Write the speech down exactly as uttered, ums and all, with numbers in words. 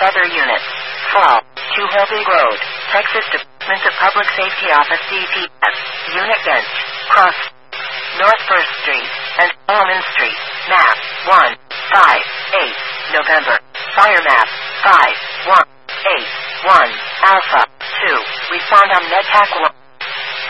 other units. Fall to Hillbig Road, Texas Department of Public Safety Office D P S. Unit bench. Cross North First Street and Solomon Street. Map one five eight. November. Fire map five one eight one. Alpha two. Respond on MedTac one.